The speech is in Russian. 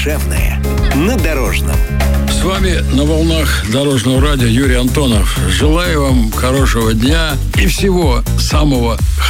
душевное на Дорожном. С вами на волнах Дорожного радио Юрий Антонов. Желаю вам хорошего дня и всего самого хорошего.